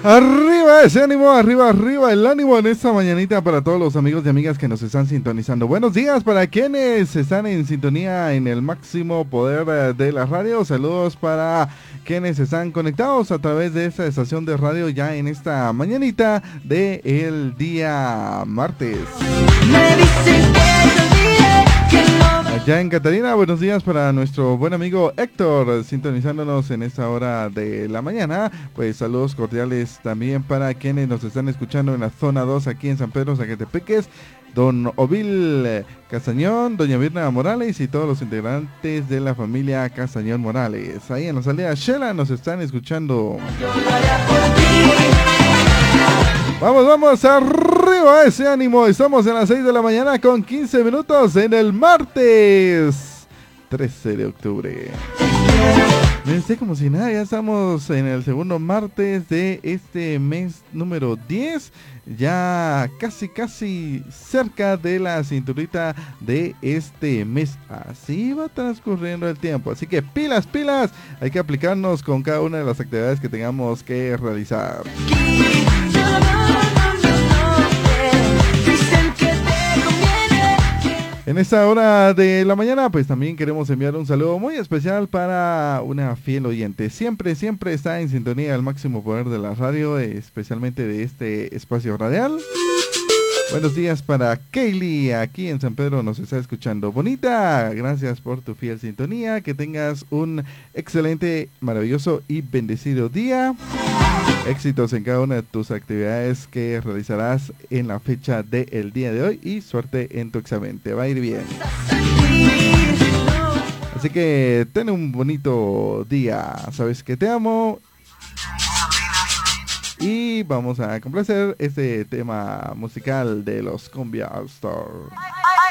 Arriba ese ánimo, arriba, arriba el ánimo en esta mañanita para todos los amigos y amigas que nos están sintonizando. Buenos días para quienes están en sintonía en el máximo poder de la radio. Saludos para quienes están conectados a través de esta estación de radio ya en esta mañanita de el día martes. Me dicen que allá en Catarina, buenos días para nuestro buen amigo Héctor, sintonizándonos en esta hora de la mañana. Pues saludos cordiales también para quienes nos están escuchando en la zona 2 aquí en San Pedro, Zacatepeques. Don Ovil Castañón, doña Virna Morales y todos los integrantes de la familia Castañón Morales. Ahí en la salida Shela nos están escuchando. Vamos, vamos, arriba ese ánimo. Estamos en las 6 de la mañana con 15 minutos en el martes 13 de octubre. Pensé como si nada, ya estamos en el segundo martes de este mes número 10. Ya casi cerca de la cinturita de este mes. Así va transcurriendo el tiempo. Así que pilas, hay que aplicarnos con cada una de las actividades que tengamos que realizar. En esta hora de la mañana, pues también queremos enviar un saludo muy especial para una fiel oyente. Siempre está en sintonía al máximo poder de la radio, especialmente de este espacio radial. Buenos días para Kaylee, aquí en San Pedro nos está escuchando. Bonita, gracias por tu fiel sintonía. Que tengas un excelente, maravilloso y bendecido día. Éxitos en cada una de tus actividades que realizarás en la fecha del día de hoy y suerte en tu examen, te va a ir bien. Así que ten un bonito día, sabes que te amo. Y vamos a complacer este tema musical de los Cumbia All Star.